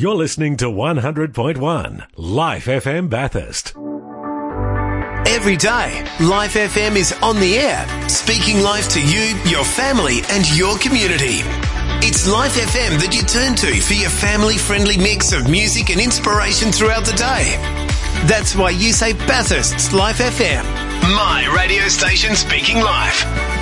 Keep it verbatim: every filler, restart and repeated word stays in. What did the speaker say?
You're listening to one hundred point one Life F M Bathurst. Every day, Life F M is on the air, speaking life to you, your family and your community. It's Life F M that you turn to for your family-friendly mix of music and inspiration throughout the day. That's why you say Bathurst's Life F M. My radio station speaking life.